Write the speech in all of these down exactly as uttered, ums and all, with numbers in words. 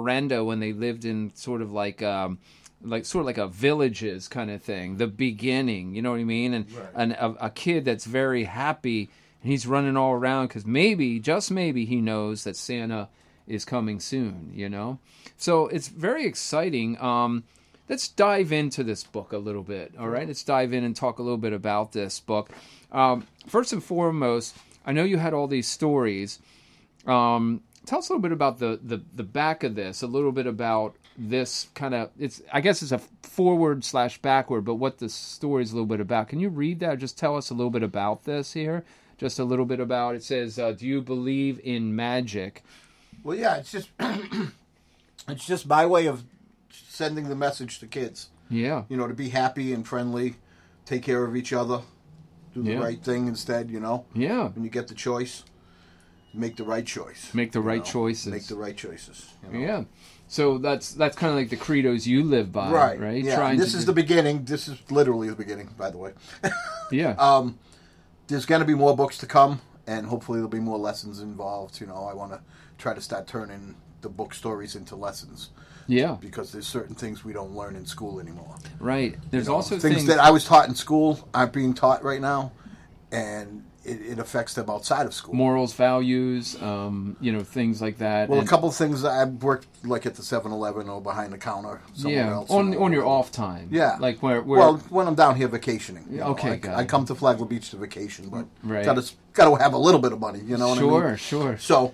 Brenda when they lived in sort of like um, like sort of like a villages kind of thing, the beginning, you know what I mean? And, right. and a, a kid that's very happy, and he's running all around because maybe, just maybe, he knows that Santa is coming soon, you know? So it's very exciting. Um, let's dive into this book a little bit, all right? Let's dive in and talk a little bit about this book. Um, first and foremost, I know you had all these stories. Um, tell us a little bit about the, the, the back of this, a little bit about this kind of, it's, I guess it's a forward slash backward, but what the story is a little bit about. Can you read that? Just tell us a little bit about this here. Just a little bit about, it says, uh, do you believe in magic? Well, yeah, it's just, it's just my way of sending the message to kids. Yeah. You know, to be happy and friendly, take care of each other, do the Yeah. right thing instead, you know? Yeah. When you get the choice, make the right choice. Make the you right know? choices. Make the right choices. You know? Yeah. So that's that's kind of like the credos you live by, right? Right. Right. Yeah. Trying This to is do- the beginning. This is literally the beginning, by the way. Yeah. Um, there's going to be more books to come, and hopefully there'll be more lessons involved. You know, I want to try to start turning the book stories into lessons. Yeah. Because there's certain things we don't learn in school anymore. Right. There's You know, also things, things that I was taught in school aren't being taught right now, and it, it affects them outside of school. morals, values, um, you know, things like that. Well, And- a couple of things that I've worked like at the seven eleven or behind the counter somewhere yeah, else. on you know, on your off time. Yeah. Like where, where Well, when I'm down here vacationing. You know, Okay, I, got I it. come to Flagler Beach to vacation, but Right. gotta gotta have a little bit of money. You know what sure, I mean? sure. So,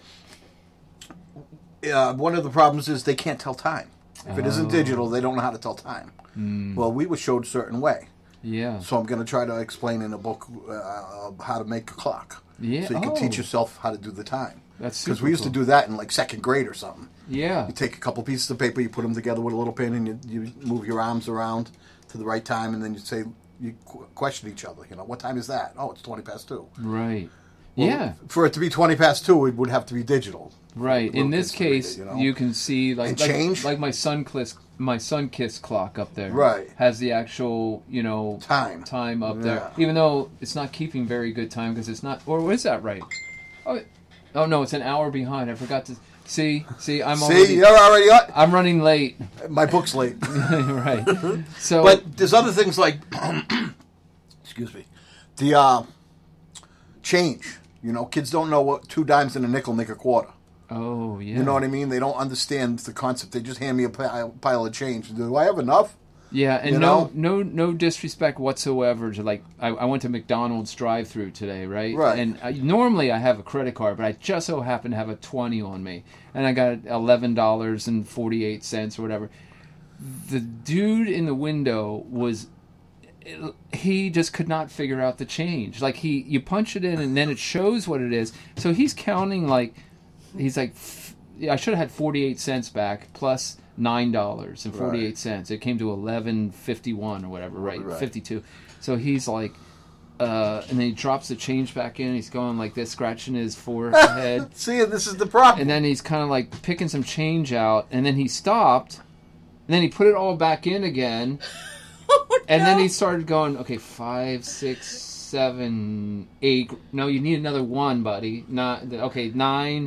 uh, one of the problems is they can't tell time. If it isn't Oh. digital, they don't know how to tell time. Mm. Well, we were showed a certain way. Yeah. So I'm going to try to explain in a book uh, how to make a clock. Yeah. So you can Oh. teach yourself how to do the time. That's Because super we used cool. to do that in like second grade or something. Yeah. You take a couple pieces of paper, you put them together with a little pin, and you, you move your arms around to the right time, and then you say, you qu- question each other. You know, what time is that? Oh, it's twenty past two. Right. Well, yeah. For it to be twenty past two, it would have to be digital. Right. In Little this kids can read case, it, you know? you can see like And like, change? like my sun kiss my sun kiss clock up there. Right. Has the actual you know Time. time up Yeah. there, even though it's not keeping very good time because it's not. Or is that right? Oh, oh no, it's an hour behind. I forgot to see. See, I'm See, already. you're already on. I'm running late. My book's late. Right. So. But there's other things like, excuse me, the uh, change. You know, kids don't know what two dimes and a nickel make a quarter. Oh yeah. You know what I mean? They don't understand the concept. They just hand me a pile, pile of change. Do I have enough? Yeah, and You no, know? no, no disrespect whatsoever to like. I, I went to McDonald's drive-through today, right? Right. And I, normally I have a credit card, but I just so happen to have a twenty on me, and I got eleven dollars and forty-eight cents or whatever. The dude in the window was. He just could not figure out the change. Like he, you punch it in, and then it shows what it is. So he's counting like, he's like, yeah, I should have had forty-eight cents back plus nine dollars and forty-eight cents. It came to eleven fifty-one or whatever, right? Right. Fifty-two. So he's like, uh, and then he drops the change back in. He's going like this, scratching his forehead, See, this is the problem. and then he's kind of like picking some change out, and then he stopped, and then he put it all back in again. And then he started going, okay, five, six, seven, eight. No, you need another one, buddy. Not okay, nine,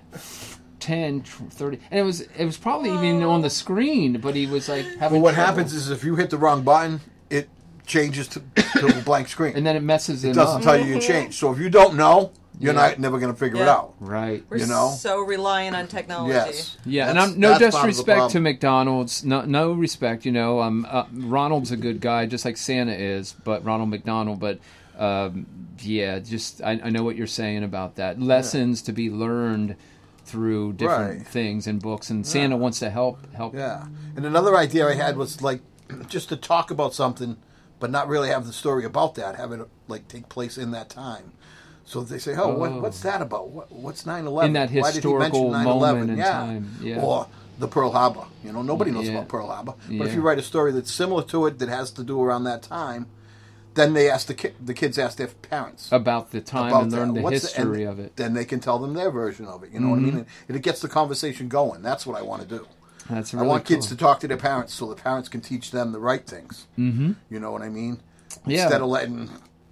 ten, thirty. And it was it was probably even on the screen, but he was like having. Well, what trouble. happens is if you hit the wrong button, it changes to, to a blank screen. and then it messes it him doesn't up. tell you you changed. So if you don't know, you're Yeah. not never going to figure it Yeah. out. Right. We're You know? so reliant on technology. Yes. Yeah, and That's- I'm no that's part of the disrespect to problem. McDonald's. No, no respect. You know, um, uh, Ronald's a good guy, just like Santa is, but Ronald McDonald. But um, yeah, just I, I know what you're saying about that. Lessons to be learned through different Right. things and books, and Santa wants to help help. Yeah. And another idea I had was like just to talk about something, but not really have the story about that. Have it like take place in that time. So they say, "Oh, Oh. What, what's that about? What, what's nine eleven? In that Why did he mention historical nine eleven?" moment in yeah. time, yeah. Or the Pearl Harbor. You know, nobody knows Yeah. about Pearl Harbor. But Yeah. if you write a story that's similar to it that has to do around that time, then they ask the ki- the kids ask their parents About the time about and learn that. the What's history and of it. Then they can tell them their version of it. You know what I mean? And, and it gets the conversation going. That's what I want to do. That's I really want kids cool. to talk to their parents so the parents can teach them the right things. Mm-hmm. You know what I mean? Yeah. Instead of letting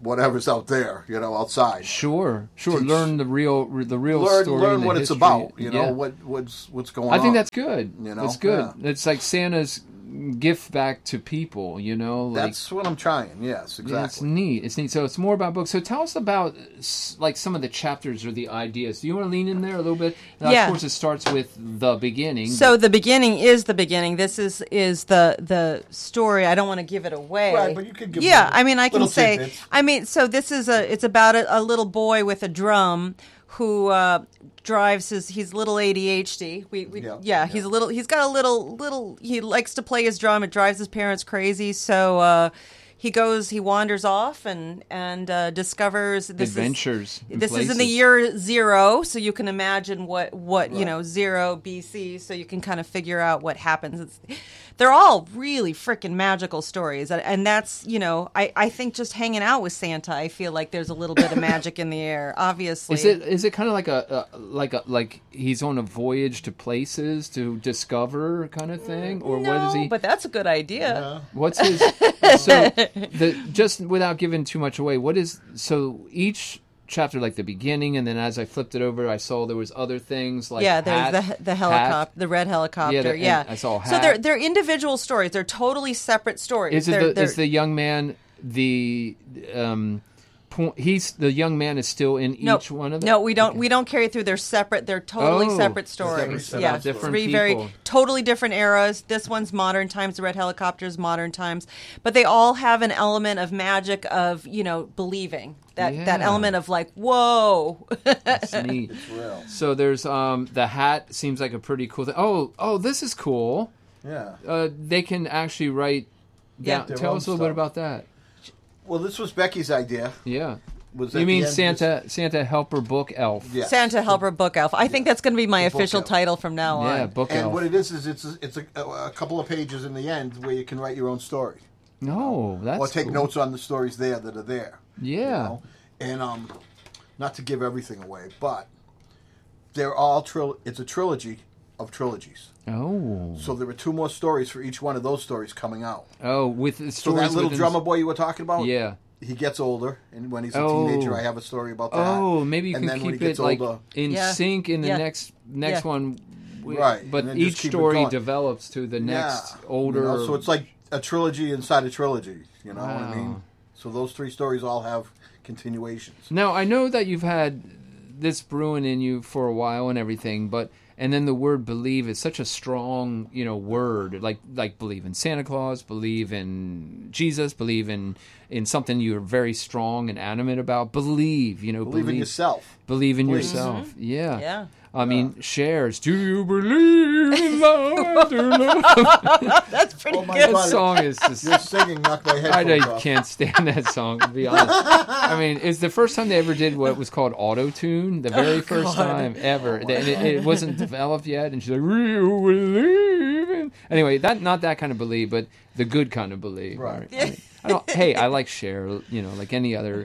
whatever's out there, you know, outside. Sure, sure. Teach- learn the real, the real Learn, story. learn and the what it's history. about. You know Yeah. what what's what's going I on. think that's good. You know? That's good. Yeah. It's like Santa's gift back to people. You know, like That's what I'm trying. Yes, exactly. yeah, it's neat. It's neat. So it's more about books. So tell us about s- like some of the chapters or the ideas. Do you want to lean in there a little bit? Now, Yeah. Of course, it starts with the beginning. So the beginning is the beginning. This is is the the story. I don't want to give it away. Right, but you could give Yeah, little- I mean, I can little say. tidbits. I mean, so this is a. It's about a, a little boy with a drum who uh, drives his. He's little A D H D. We, we Yeah, yeah, yeah. He's a little. He's got a little little. He likes to play his drum. It drives his parents crazy. So. Uh, He goes, he wanders off and and uh, discovers this Adventures Is, in this is in the places. year zero, so you can imagine what what you Right. know zero B C, so you can kind of figure out what happens. It's, they're all really freaking magical stories, and, and that's you know I, I think just hanging out with Santa, I feel like there's a little bit of magic in the air. Obviously, Is it is it kind of like a, a like a like he's on a voyage to places to discover kind of thing, or no, what is he? but that's a good idea. Yeah. What's his? So the just without giving too much away, what is so each chapter like the beginning, and then as I flipped it over, I saw there was other things like yeah, there's hat, the the hat. helicopter, the red helicopter. Yeah, the- Yeah, and I saw So hat. they're they're individual stories. They're totally separate stories. Is it They're- the, they're- is the young man the um point? He's the young man is still in No, each one of them. no, we don't. Okay. We don't carry through. They're separate. They're totally Oh, separate separate stories. setups. Yeah, Different three people. very totally different eras. This one's modern times. The red helicopters, modern times. But they all have an element of magic of you know believing that that Yeah. element of like whoa. That's neat. It's real. So there's um the hat seems like a pretty cool thing. Oh oh, this is cool. Yeah. Uh, they can actually write. Yeah. Down. Their Tell own us a little bit stuff. about that. Well, this was Becky's idea. Yeah. Was You at mean the end Santa Santa Helper Book Elf? Yeah. Santa Helper Book Elf. I think that's going to be my The book official elf. title from now Yeah, on. Book And Elf. what it is is it's a, it's a, a couple of pages in the end where you can write your own story No, that's or take cool. notes on the stories there that are there. you Yeah. know? And um, not to give everything away, but they're all tril- It's a trilogy of trilogies. Oh. So there are two more stories for each one of those stories coming out. Oh, with the So stories that little within- drummer boy you were talking about, Yeah. he gets older, and when he's a Oh. teenager, I have a story about that. Oh, maybe you and can then when keep he gets it like older, in Yeah. sync in the Yeah. next next Yeah. one. We- Right, But and then just each keep it story going. develops to the next yeah, older. you know, so it's like a trilogy inside a trilogy. You know what I Wow. mean? So those three stories all have continuations. Now I know that you've had this brewing in you for a while and everything, but and then the word believe is such a strong, you know, word. Like like believe in Santa Claus, believe in Jesus, believe in in something you're very strong and animate about. Believe, you know, Believe in yourself. Believe in Please. yourself. Yeah. Yeah. I mean, shares. Do you believe in love? after love? That's pretty Oh my good. That God. song is just. You're singing, knock my I headphones off. can't stand that song, to be honest. I mean, it's the first time they ever did what was called auto-tune, the very first God. time ever. And it, it wasn't developed yet, and she's like, "You believe in..." Anyway, that not that kind of believe, but the good kind of believe. Right. I mean, I don't, hey, I like Cher, you know, like any other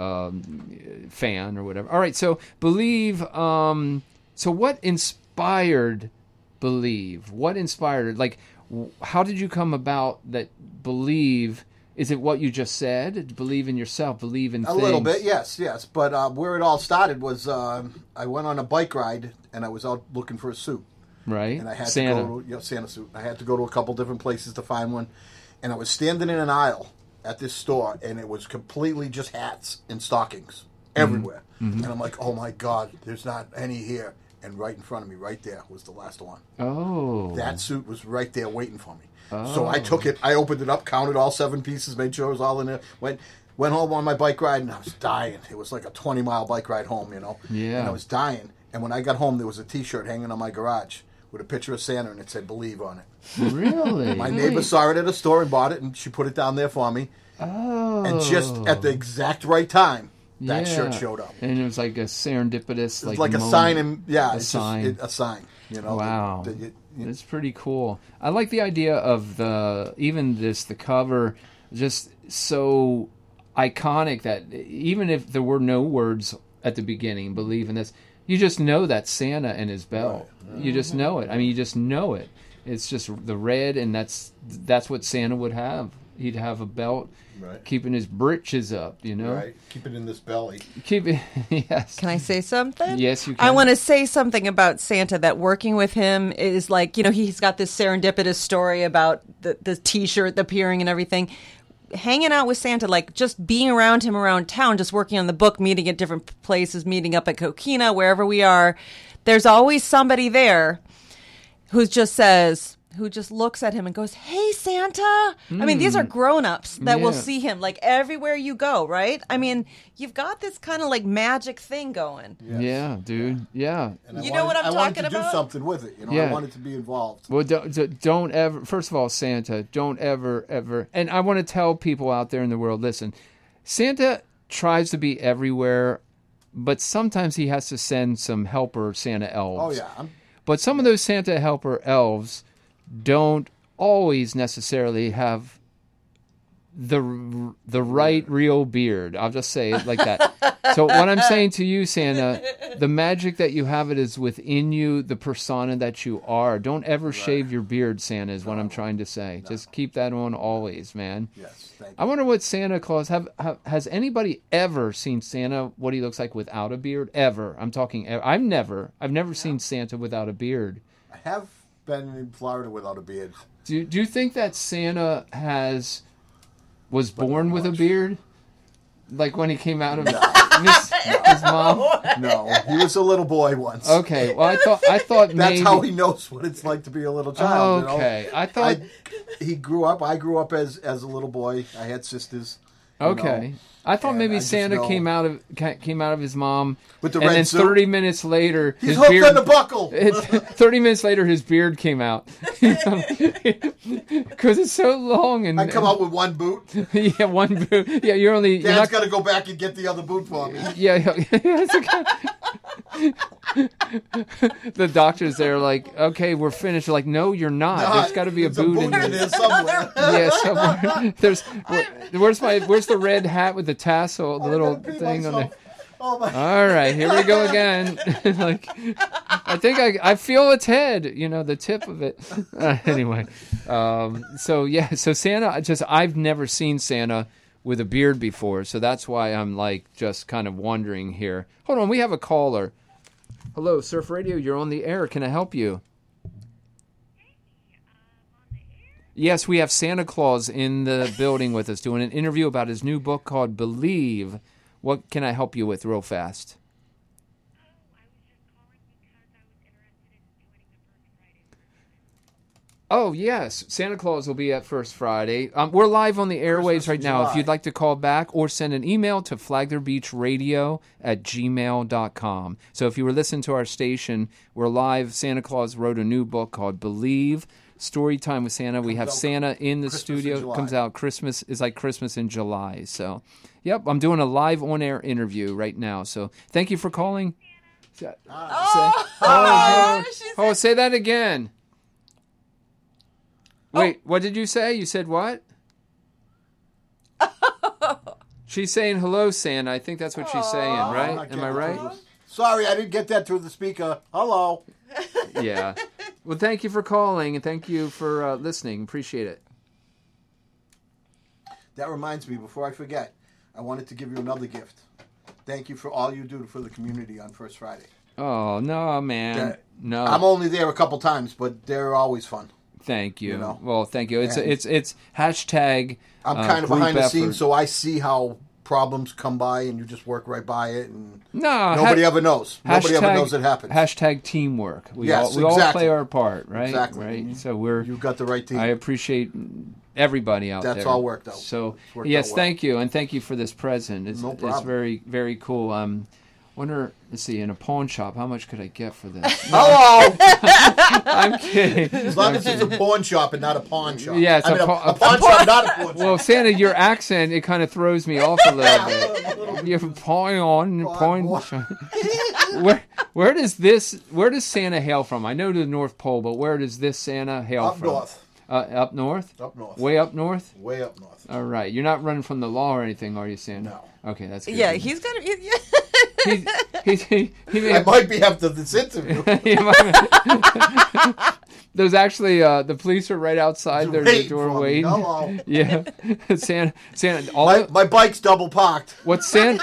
um, fan or whatever. All right, so believe. Um, so what inspired believe? What inspired? Like, w- how did you come about that believe? Is it what you just said? Believe in yourself. Believe in A things. little bit, yes, yes. But uh, where it all started was uh, I went on a bike ride and I was out looking for a suit. Right. And I had Santa. to go to yeah, Santa suit. I had to go to a couple different places to find one. And I was standing in an aisle at this store and it was completely just hats and stockings everywhere. Mm-hmm. And I'm like, oh my God, there's not any here. And right in front of me, right there, was the last one. Oh. That suit was right there waiting for me. So I took it, I opened it up, counted all seven pieces, made sure it was all in there. Went went home on my bike ride, and I was dying. It was like a twenty-mile bike ride home, you know? Yeah. And I was dying. And when I got home, there was a T-shirt hanging on my garage with a picture of Santa, and it said, Believe on it. Really? My neighbor saw it at a store and bought it, and she put it down there for me. Oh. And just at the exact right time, that Yeah. shirt showed up. And it was like a serendipitous, It's like, like, a moment. sign, and yeah, A it's sign. Just, it, a sign. You know? Wow. that- that you- you- It's pretty cool. I like the idea of the even this the cover just so iconic that even if there were no words at the beginning, believe in this, you just know that Santa and his bell. You just know it. I mean, you just know it. It's just the red, and that's that's what Santa would have. he'd have a belt Right. keeping his britches up, you know? Right. Keep it in this belly. Keep it, yes. Can I say something? Yes, you can. I want to say something about Santa, that working with him is like, you know, he's got this serendipitous story about the, the T-shirt appearing and everything. Hanging out with Santa, like just being around him around town, just working on the book, meeting at different places, meeting up at Coquina, wherever we are, there's always somebody there who just says... who just looks at him and goes, "Hey, Santa." Mm. I mean, these are grown-ups that Yeah. will see him like everywhere you go, right? I mean, you've got this kind of like magic thing going. Yes. Yeah, dude. Yeah. And I You know wanted- what I'm I wanted talking to about? do something with it. You know, Yeah. I wanted to be involved. Well, don't, don't ever, first of all, Santa, don't ever, ever, and I want to tell people out there in the world, listen, Santa tries to be everywhere, but sometimes he has to send some helper Santa elves. Oh yeah, I'm, But some of those Santa helper elves don't always necessarily have the the right real beard. I'll just say it like that. So what I'm saying to you, Santa, the magic that you have it is within you, the persona that you are. Don't ever shave your beard, Santa, is what I'm trying to say. No. Just keep that on always, man. yes, thank you. I wonder what Santa Claus have, have. Has anybody ever seen Santa what he looks like without a beard? Ever? I'm talking. I've never. I've never seen Santa without a beard. I have been in Florida without a beard. Do Do you think that Santa has was born with a beard, like when he came out of his, his mom? No, he was a little boy once. Okay, well I thought I thought That's maybe how he knows what it's like to be a little child. Okay, you know? I thought I, he grew up. I grew up as as a little boy. I had sisters. you okay. know. I thought And maybe I just Santa know- came out of ca- came out of his mom With the and red then suit. thirty minutes later He's his hooked beard on the buckle. It, thirty minutes later, his beard came out because it's so long. And I come out with one boot. yeah, one boot. Yeah, you're only. You're Dad's not, got to go back and get the other boot for me. yeah, yeah, yeah, it's okay. The doctors there are like, okay, we're finished. They're like, no, you're not. Nah, There's got to be a there's boot, boot in in there. there somewhere. Yeah, somewhere. There's where, where's my where's the red hat with the tassel, the little gotta pee thing on there. myself. Oh my! All right, here we go again. Like, I think I I feel its head, you know, the tip of it. Uh, anyway, um, so yeah, so Santa, I just I've never seen Santa with a beard before, so that's why I'm like just kind of wondering here. Hold on, we have a caller. Hello, Surf Radio, you're on the air. Can I help you? Yes, we have Santa Claus in the building with us doing an interview about his new book called Believe. What can I help you with real fast? Oh, yes. Santa Claus will be at First Friday. Um, we're live on the airwaves Christmas right in now. July. If you'd like to call back or send an email to flaglerbeachradio at gmail dot com. So if you were listening to our station, we're live. Santa Claus wrote a new book called Believe, Story Time with Santa. We have out Santa in the Christmas in studio. July. Comes out Christmas is like Christmas in July. So, yep, I'm doing a live on-air interview right now. So thank you for calling. Say- Oh, oh, she said- oh, say that again. Wait, what did you say? You said what? She's saying hello, Santa. I think that's what she's saying, I'm right? not Am I getting right? through this. Sorry, I didn't get that through the speaker. Hello. Yeah. Well, thank you for calling and thank you for uh, listening. Appreciate it. That reminds me, before I forget, I wanted to give you another gift. Thank you for all you do for the community on First Friday. Oh, no, man. Yeah. No. I'm only there a couple times, but they're always fun. Thank you. You know? Well, thank you. It's And- it's it's hashtag. I'm uh, kind of group behind the effort. scenes, so I see how problems come by, and you just work right by it, and No, nobody ha- ever knows. Nobody ever knows it happens. Hashtag teamwork. We Yes, all we all exactly. play our part, right? Exactly. Right. So we're. You've got the right team. I appreciate everybody out That's there. all worked out. So It's worked yes, out well. thank you, and thank you for this present. It's, No it's problem. very very cool. Um, wonder. Let's see. In a pawn shop, how much could I get for this? Hello! I'm kidding. As long as it's a pawn shop and not a pawn shop. Yeah, it's I a mean, pa- a, a pawn shop, not a pawn shop. Well, Santa, your accent it kind of throws me off a little bit. You're pawn on pawn Pawn. shop. Where where does this where does Santa hail from? I know to the North Pole, but where does this Santa hail Up from? north. Uh, up north. Up north. Way up north. Way up north. All right, you're not running from the law or anything, are you, Santa? No. Okay, that's good. Yeah, he's got to. Yeah. He's, he's, he, he may I have, might be after this interview. he might- There's actually uh, the police are right outside their, their Waiting door for me. waiting. Hello. Yeah, Santa, Santa. All My, the- my bike's double parked. what Santa,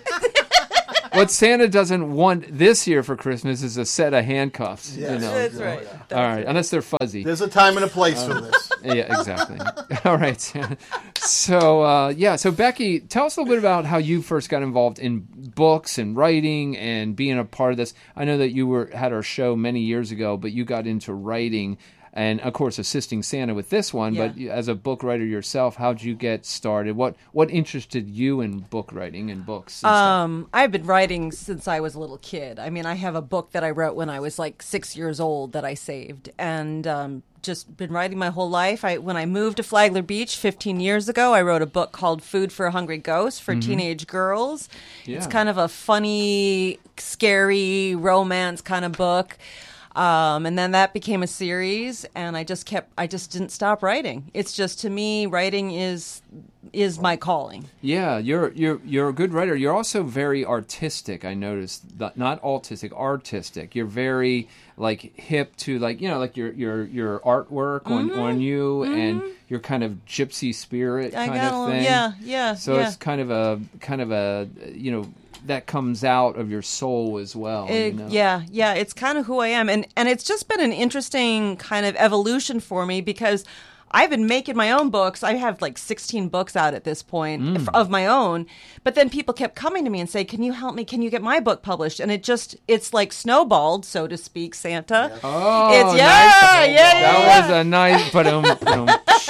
what Santa doesn't want this year for Christmas is a set of handcuffs. You Yes. know. That's right. All right, unless they're fuzzy. There's a time and a place for this. Yeah, exactly. All right. Santa. So, uh, yeah. So, Becky, tell us a little bit about how you first got involved in books and writing and being a part of this. I know that you were had our show many years ago, but you got into writing and, of course, assisting Santa with this one. Yeah. But as a book writer yourself, how'd you get started? What what interested you in book writing and books? And stuff? Um, I've been writing since I was a little kid. I mean, I have a book that I wrote when I was like six years old that I saved, and um, just been writing my whole life. I when I moved to Flagler Beach fifteen years ago, I wrote a book called Food for a Hungry Ghost for teenage girls. Yeah. It's kind of a funny, scary romance kind of book. Um, and then that became a series, and I just kept, I just didn't stop writing. It's just, to me, writing is is my calling. Yeah, you're you're you're a good writer. You're also very artistic. I noticed, not, not autistic, artistic. You're very like hip to like you know like your your your artwork on, Mm-hmm. on you and your kind of gypsy spirit I kind got a of little, thing. yeah, yeah. So yeah. it's kind of a kind of a you know that comes out of your soul as well. It- you know? Yeah, yeah, it's kind of who I am, and and it's just been an interesting kind of evolution for me because I've been making my own books. I have like sixteen books out at this point Mm. f- of my own. But then people kept coming to me and say, "Can you help me? Can you get my book published?" And it just it's like snowballed, so to speak, Santa. Oh, It's yeah, nice. yeah, yeah, That yeah. was a nice, but um, um,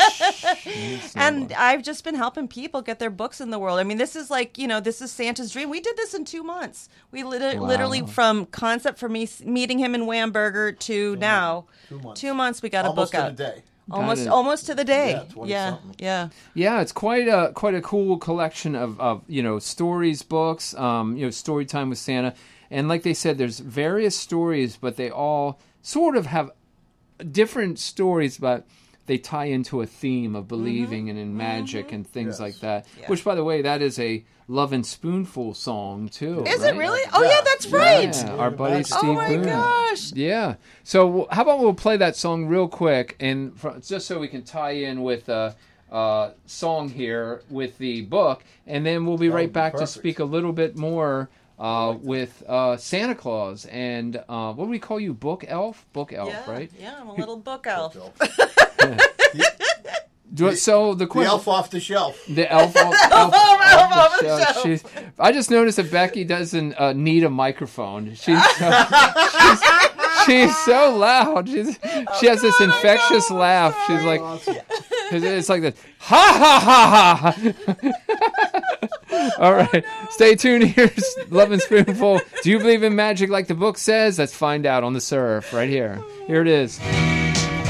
And I've just been helping people get their books in the world. I mean, this is like, you know, this is Santa's dream. We did this in two months. We lit- Wow. literally, from concept for me s- meeting him in Wamburger to now, Two months. two months we got Almost a book in out. a day. Almost, Got it. almost to the day. Yeah, twenty Yeah, something. yeah. Yeah, it's quite a quite a cool collection of, of you know stories, books, um, you know, story time with Santa, and like they said, there's various stories, but they all sort of have different stories, but they tie into a theme of believing and in magic and things Yes. like that. Yeah. Which, by the way, that is a Love and Spoonful song too. Is right? it really? Oh, yeah, Yeah. that's right. Yeah, our buddy Oh Steve Oh my Boone. gosh. Yeah. So how about we'll play that song real quick, and fr- just so we can tie in with a uh, song here with the book, and then we'll be That right would be back to perfect. speak a little bit more uh, with uh, Santa Claus and uh, what do we call you, Book Elf? Book Elf, Yeah, right? yeah, I'm a little book elf. Do it, so the The question. elf off the shelf. The elf off, elf off the shelf. She's, I just noticed that Becky doesn't uh, need a microphone. She's so, she's, she's so loud. She's, she has this God, I infectious know, I'm laugh. She's sorry. like, Awesome. it's like this. Ha ha ha ha. All right, stay tuned. Here's Love and Spoonful. Do you believe in magic like the book says? Let's find out on the surf right here. Here it is.